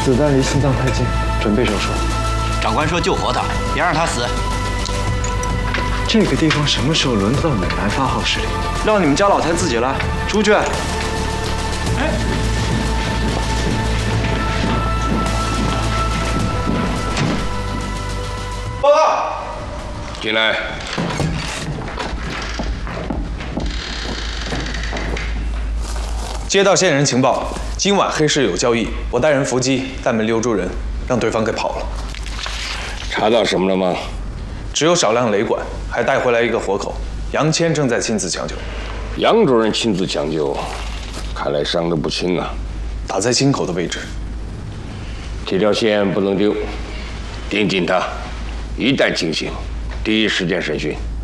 子弹离心脏太近，准备手术。 长官说救活他，别让他死。 这个地方什么时候轮得到美兰发号施令？让你们家老谭自己来，出去。哎，报告。 进来。 接到线人情报，今晚黑市有交易，我带人伏击，但没留住人，让对方给跑了。 查到什么了吗？ 只有少量雷管，还带回来一个活口。杨谦正在亲自抢救。 杨主任亲自抢救，看来伤得不轻啊。 打在心口的位置。 这条线不能丢，盯紧他，一旦清醒，第一时间审讯。